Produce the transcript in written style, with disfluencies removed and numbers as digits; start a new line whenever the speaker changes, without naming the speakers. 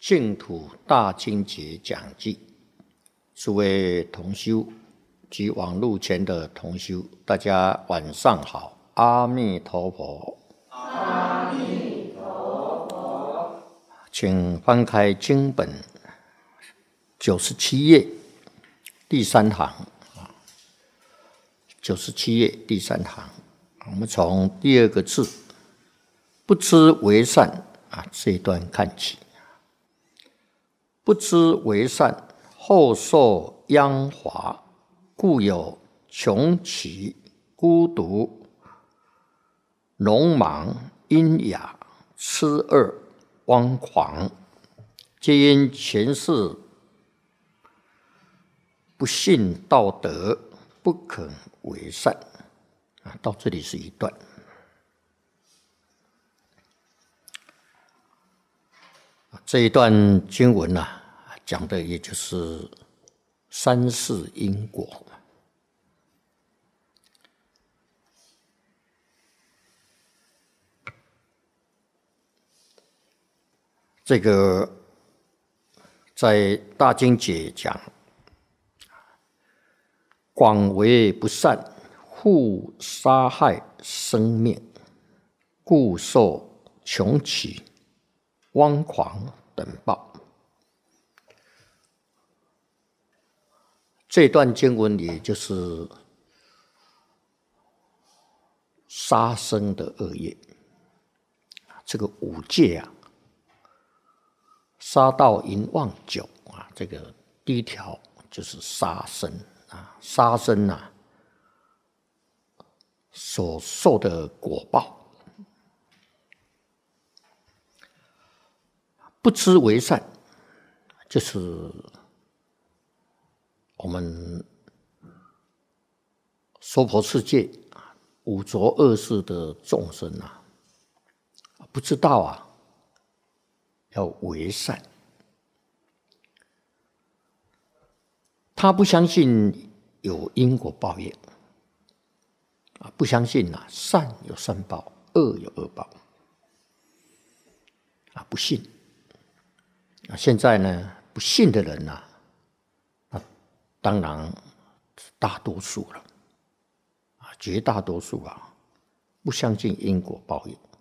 净土大经节讲记，诸位同修及网络前的同修，大家晚上好，阿弥陀佛。
阿弥陀佛。
请翻开经本97页第3行，97页第3行，我们从第2个字不知为善这一段看起。不知为善，后受殃华，故有穷奇、孤独、聋盲、瘖哑、痴恶、妄狂，皆因前世不信道德，不肯为善。到这里是一段。这一段经文讲的也就是三世因果。这个在大经解讲，广为不善，互杀害生命，故受穷奇、妄狂等报。这段经文里就是杀生的恶业。这个五戒杀盗淫妄酒这个第一条就是杀生杀生所受的果报。不知为善，就是我们娑婆世界五浊恶世的众生不知道要为善。他不相信有因果报应不相信善有善报，恶有恶报不信。现在呢，不信的人当然大多数了绝大多数不相信因果报应